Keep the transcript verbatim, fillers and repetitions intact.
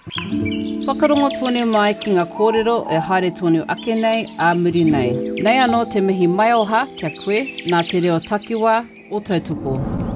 Whakarongo tonu mai ki ngā kōrero e haere tonu ake nei a muri nei. Nei anō te mihi mai oha kia koe, nā te reo takiwā o tautoko.